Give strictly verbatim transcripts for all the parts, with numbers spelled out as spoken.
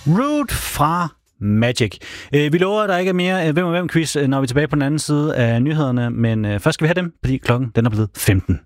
Root fra Magic. Vi lover, at der ikke er mere Hvem og Hvem quiz, når vi er tilbage på den anden side af nyhederne, men først skal vi have dem, fordi klokken den er blevet femten.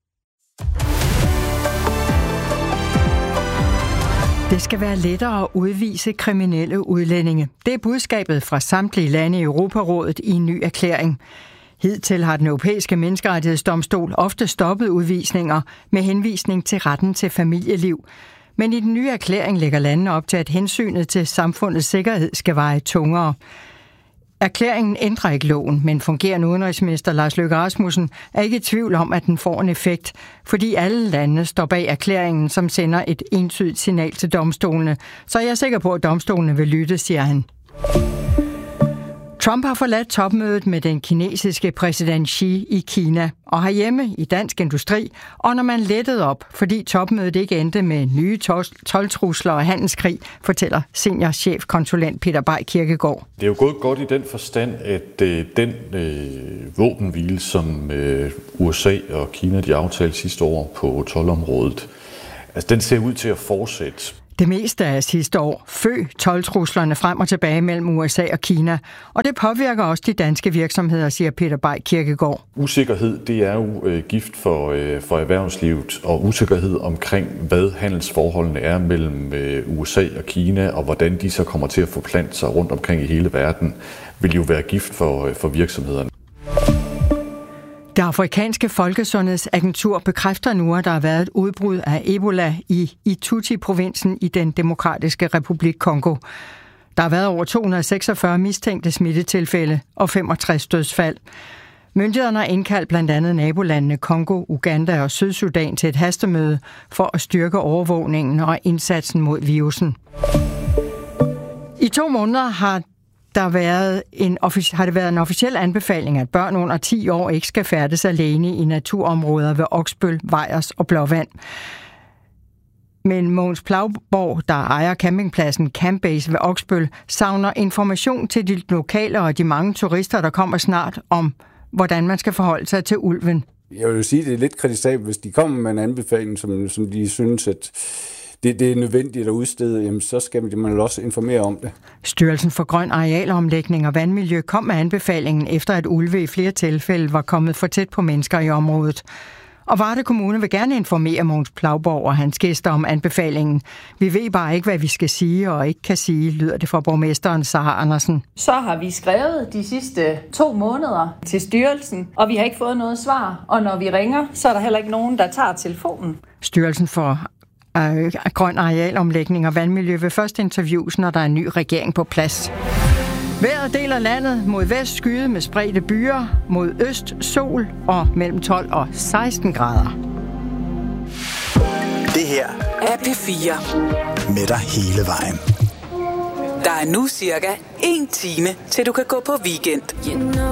Det skal være lettere at udvise kriminelle udlændinge. Det er budskabet fra samtlige lande i Europarådet i en ny erklæring. Hidtil har den europæiske menneskerettighedsdomstol ofte stoppet udvisninger med henvisning til retten til familieliv. Men i den nye erklæring lægger landene op til, at hensynet til samfundets sikkerhed skal veje tungere. Erklæringen ændrer ikke loven, men fungerende udenrigsminister Lars Løkke Rasmussen er ikke i tvivl om, at den får en effekt, fordi alle landene står bag erklæringen, som sender et entydigt signal til domstolene. Så jeg er sikker på, at domstolene vil lytte, siger han. Trump har forladt topmødet med den kinesiske præsident Xi i Kina og herhjemme i Dansk Industri, og når man lettede op, fordi topmødet ikke endte med nye toldtrusler og handelskrig, fortæller seniorchefkonsulent Peter Bay Kirkegaard. Det er jo gået godt i den forstand, at øh, den øh, våbenhvile, som øh, U S A og Kina de aftalte sidste år på toldområdet, altså den ser ud til at fortsætte. Det meste af sidste år føg toldtruslerne frem og tilbage mellem U S A og Kina, og det påvirker også de danske virksomheder, siger Peter Bay Kirkegaard. Usikkerhed, det er jo øh, gift for, øh, for erhvervslivet, og usikkerhed omkring, hvad handelsforholdene er mellem øh, U S A og Kina, og hvordan de så kommer til at forplante sig rundt omkring i hele verden, vil jo være gift for, øh, for virksomhederne. Det afrikanske folkesundhedsagentur bekræfter nu, at der har været et udbrud af Ebola i Ituri-provinsen i den demokratiske republik Kongo. Der har været over to hundrede og seksogfyrre mistænkte smittetilfælde og femogtres dødsfald. Myndighederne har indkaldt blandt andet nabolandene Kongo, Uganda og Sydsudan til et hastemøde for at styrke overvågningen og indsatsen mod virusen. I to måneder har Der været en, har det været en officiel anbefaling, at børn under ti år ikke skal færdes alene i naturområder ved Oksbøl, Vejers og Blåvand. Men Mogens Plauborg, der ejer campingpladsen Campbase ved Oksbøl, savner information til de lokale og de mange turister, der kommer snart, om hvordan man skal forholde sig til ulven. Jeg vil jo sige, at det er lidt kritisabelt, hvis de kommer med en anbefaling, som, som de synes, at Det, det er nødvendigt at udstede, jamen, så skal man også informere om det. Styrelsen for Grøn Arealomlægning og Vandmiljø kom med anbefalingen, efter at ulve i flere tilfælde var kommet for tæt på mennesker i området. Og Varde Kommune vil gerne informere Mogens Plauborg og hans gæster om anbefalingen. Vi ved bare ikke, hvad vi skal sige og ikke kan sige, lyder det fra borgmesteren Sara Andersen. Så har vi skrevet de sidste to måneder til styrelsen, og vi har ikke fået noget svar. Og når vi ringer, så er der heller ikke nogen, der tager telefonen. Styrelsen for Grøn Arealomlægning og Vandmiljø vil først interviews, når der er en ny regering på plads. Vejret deler landet mod vest skyde med spredte byer, mod øst sol og mellem tolv og seksten grader. Det her er P fire. Med dig hele vejen. Der er nu cirka en time, til du kan gå på weekend.